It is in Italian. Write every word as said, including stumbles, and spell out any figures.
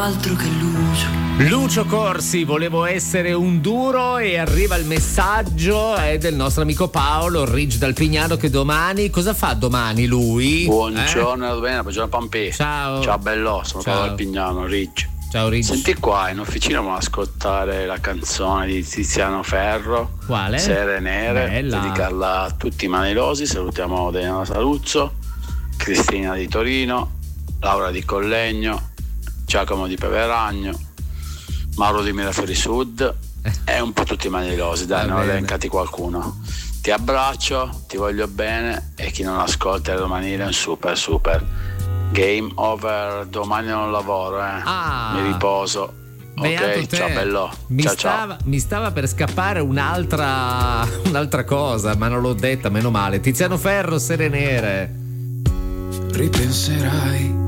altro che Lucio. Lucio Corsi, volevo essere un duro, e arriva il messaggio è del nostro amico Paolo Ridge dal Pignano, che domani, cosa fa domani lui? Buongiorno, eh? Bene, buongiorno Pampì. Ciao. Ciao bello, sono Ciao. Paolo dal Pignano, Ridge. Ciao Ridge. Senti qua, in officina vogliamo ascoltare la canzone di Tiziano Ferro. Quale? Sere Nere. Bella. Dedicarla a tutti i manilosi. Salutiamo Daniela Saluzzo, Cristina di Torino, Laura di Collegno, Giacomo di Peveragno, Mauro di Mirafiori Sud e un po' tutti i manilosi. Dai, ne ho elencati qualcuno. Ti abbraccio, ti voglio bene, e chi non ascolta domani è un super super. Game over, domani non lavoro, eh. Ah. Mi riposo. Beato Ok, te. ciao bello. Mi, ciao stava, ciao. mi stava per scappare un'altra un'altra cosa, ma non l'ho detta, meno male. Tiziano Ferro, Sere Nere. Ripenserai